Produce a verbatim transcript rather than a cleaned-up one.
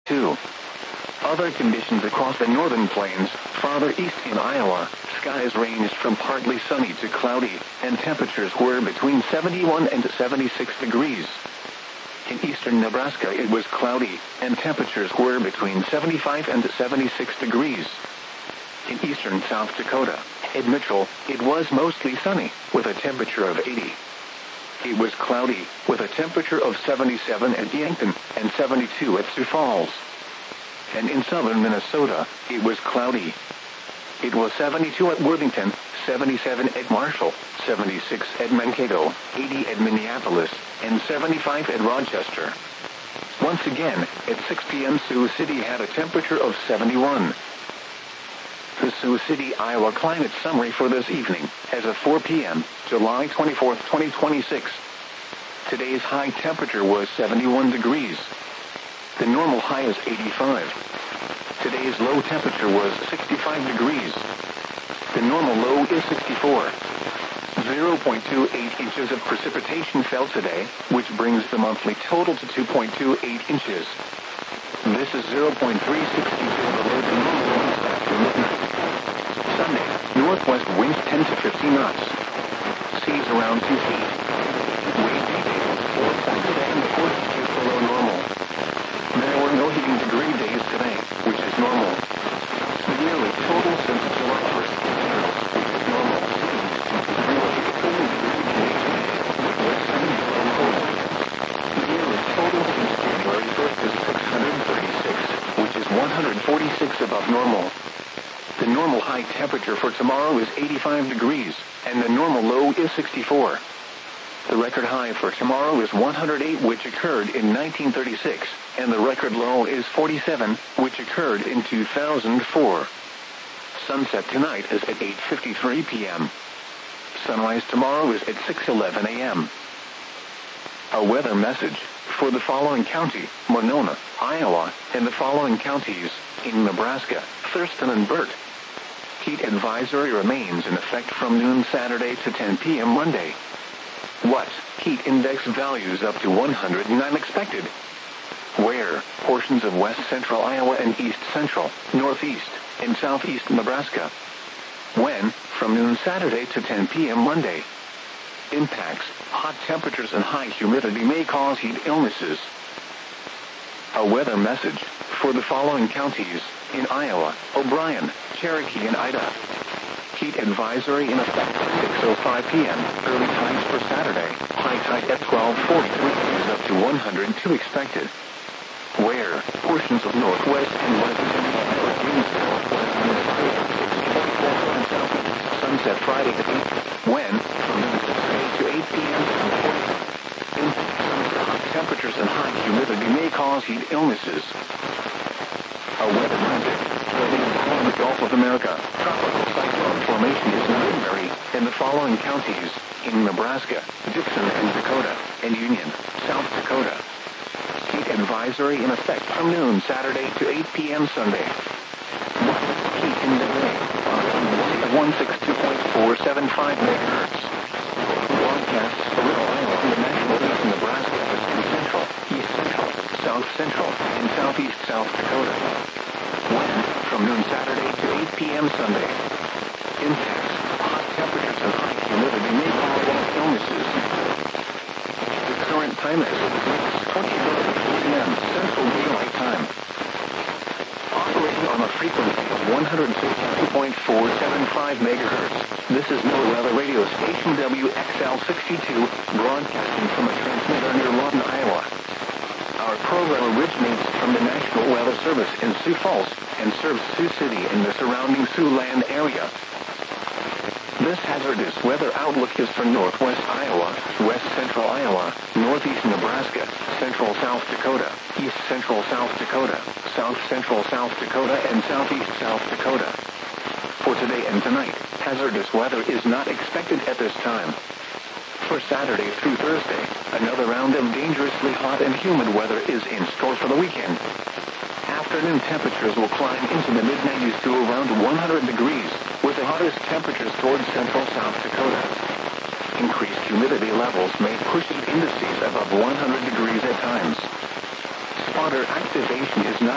two. Other conditions across the northern plains, farther east in Iowa, skies ranged from partly sunny to cloudy, and temperatures were between seventy-one and seventy-six degrees. In eastern Nebraska it was cloudy, and temperatures were between seventy-five and seventy-six degrees. In eastern South Dakota, at Mitchell, it was mostly sunny, with a temperature of eighty. It was cloudy, with a temperature of seventy-seven at Yankton, and seventy-two at Sioux Falls. And in southern Minnesota, it was cloudy. It was seventy-two at Worthington, seventy-seven at Marshall, seventy-six at Mankato, eighty at Minneapolis, and seventy-five at Rochester. Once again, at six p m Sioux City had a temperature of seventy-one. The Sioux City, Iowa climate summary for this evening, as of four p m, July twenty-fourth, twenty twenty-six. Today's high temperature was seventy-one degrees. The normal high is eighty-five. Today's low temperature was sixty-five degrees. The normal low is sixty-four. zero point two eight inches of precipitation fell today, which brings the monthly total to two point two eight inches. This is zero point three six inches below the normal winds after midnight. Sunday, northwest winds ten to fifteen knots. Seas around two feet. Wave indicated four point seven to four inches below normal. There were no heating degree days today, which is normal. The yearly total since July first, which is normal. Yearly total degree days today, which was seven below normal. The yearly total since January first is six hundred thirty-six, which is one hundred forty-six above normal. The normal high temperature for tomorrow is eighty-five degrees, and the normal low is sixty-four. The record high for tomorrow is one hundred eight, which occurred in nineteen thirty-six, and the record low is forty-seven, which occurred in two thousand four. Sunset tonight is at eight fifty-three p m Sunrise tomorrow is at six eleven a m A weather message for the following county, Monona, Iowa, and the following counties, in Nebraska, Thurston and Burt. Heat advisory remains in effect from noon Saturday to ten p m Monday. What? Heat index values up to one hundred nine expected. Where? Portions of west central Iowa and east central, northeast, and southeast Nebraska. When? From noon Saturday to ten p m Monday. Impacts: hot temperatures and high humidity may cause heat illnesses. A weather message for the following counties, in Iowa, O'Brien, Cherokee, and Ida. Heat advisory in effect at six oh five p m Early tides for Saturday. High tide at twelve forty-three is up to one hundred two expected. Where? Portions of northwest and west sunset Friday at eight. When? From noon to eight p m Hot temperatures and high humidity may cause heat illnesses. A weather message for the Gulf of America. Tropical cyclone formation is Woodbury, in the following counties, in Nebraska, Dixon and Dakota, and Union, South Dakota. Heat advisory in effect from noon Saturday to eight p m Sunday. Heat index one sixty-two point four seven five megahertz. Broadcasts around Iowa and the national east Nebraska, central, east central, south central, and southeast South Dakota. When? From noon Saturday to eight p m Sunday. Impacts: hot temperatures and high humidity may cause illnesses. The current time is twenty-four p m Central Daylight Time. Operating on a frequency of one hundred sixty-two point four seven five megahertz, this is NOAA radio station W X L sixty-two, broadcasting from a transmitter near Lawton, Iowa. Our program originates from the National Weather Service in Sioux Falls and serves Sioux City and the surrounding Siouxland area. This hazardous weather outlook is for northwest Iowa, west central Iowa, northeast Nebraska, central South Dakota, east central South Dakota, south central South Dakota, and southeast South Dakota. For today and tonight, hazardous weather is not expected at this time. For Saturday through Thursday, another round of dangerously hot and humid weather is in store for the weekend. Afternoon temperatures will climb into the mid nineties to around one hundred degrees, with the hottest temperatures towards central South Dakota. Increased humidity levels may push heat indices above one hundred degrees at times. Spotter activation is not